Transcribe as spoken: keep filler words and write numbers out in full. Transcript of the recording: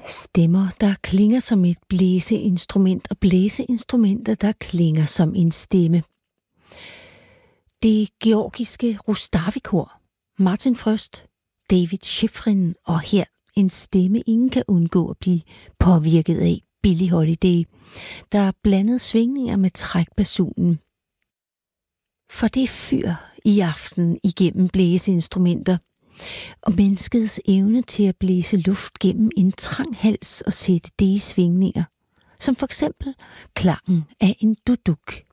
Stemmer, der klinger som et blæseinstrument, og blæseinstrumenter, der klinger som en stemme. Det georgiske Rustavikor, Martin Fröst, David Schifrin og her en stemme, ingen kan undgå at blive påvirket af, Billie Holiday, der blandede svingninger med trækbasunen. For det er fyr i aften igennem blæseinstrumenter, og menneskets evne til at blæse luft gennem en trang hals og sætte det i svingninger, som for eksempel klangen af en duduk.